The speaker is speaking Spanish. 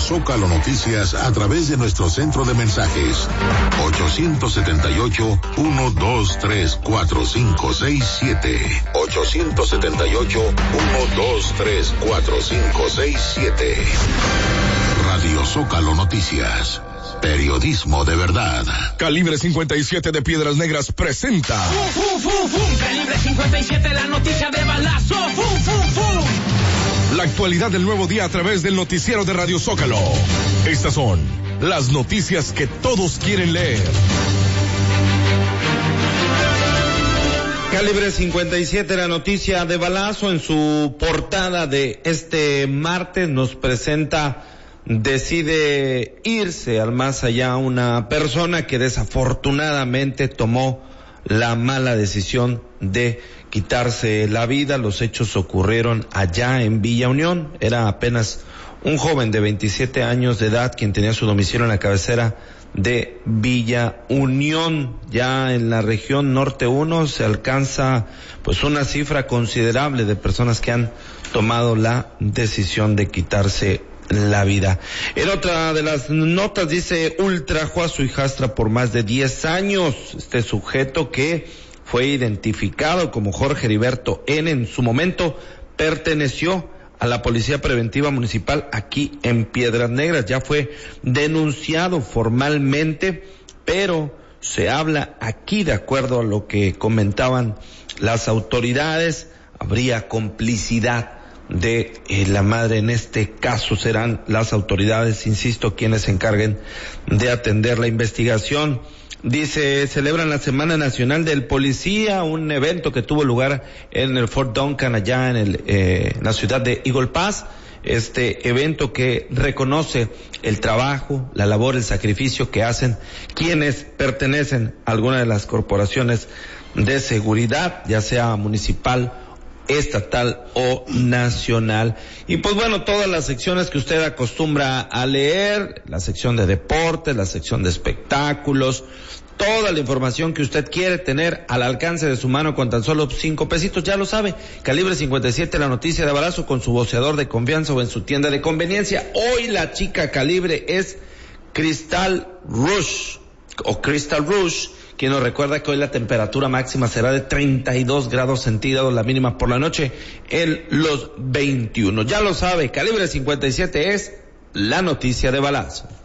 Zócalo Noticias a través de nuestro centro de mensajes 878-123-4567 878-123-4567. Radio Zócalo Noticias, periodismo de verdad. Calibre 57 de Piedras Negras presenta Calibre 57, la noticia de balazo. la actualidad del nuevo día a través del noticiero de Radio Zócalo. Estas son las noticias que todos quieren leer. Calibre 57, la noticia de balazo, en su portada de este martes nos presenta: decide irse al más allá una persona que desafortunadamente tomó la mala decisión de quitarse la vida. Los hechos ocurrieron allá en Villa Unión. Era apenas un joven de 27 años de edad quien tenía su domicilio en la cabecera de Villa Unión. Ya en la región norte 1 se alcanza pues una cifra considerable de personas que han tomado la decisión de quitarse la vida. En otra de las notas dice: ultrajó a su hijastra por más de 10 años. Este sujeto, que fue identificado como Jorge Heriberto N., en su momento perteneció a la Policía Preventiva Municipal aquí en Piedras Negras. Ya fue denunciado formalmente, pero se habla aquí, de acuerdo a lo que comentaban las autoridades, habría complicidad de la madre. En este caso serán las autoridades, insisto, quienes se encarguen de atender la investigación. Dice: celebran la Semana Nacional del Policía, un evento que tuvo lugar en el Fort Duncan, allá en la ciudad de Eagle Pass. Este evento que reconoce el trabajo, la labor, el sacrificio que hacen quienes pertenecen a alguna de las corporaciones de seguridad, ya sea municipal, estatal o nacional. Y pues bueno, todas las secciones que usted acostumbra a leer, la sección de deportes, la sección de espectáculos, toda la información que usted quiere tener al alcance de su mano con tan solo 5 pesitos, ya lo sabe. Calibre 57, la noticia de balazo, con su voceador de confianza o en su tienda de conveniencia. Hoy la chica calibre es Crystal Rush, quien nos recuerda que hoy la temperatura máxima será de 32 grados centígrados, la mínima por la noche en los 21. Ya lo sabe, Calibre 57 es la noticia de balazo.